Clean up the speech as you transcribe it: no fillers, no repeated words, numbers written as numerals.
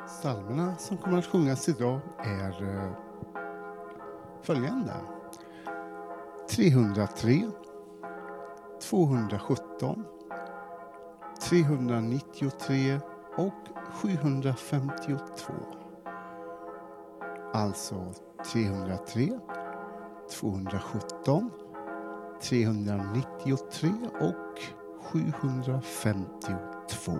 Psalmerna som kommer att sjungas idag är följande: 303, 217, 393 och 752. Alltså 303, 217, 393 och 752.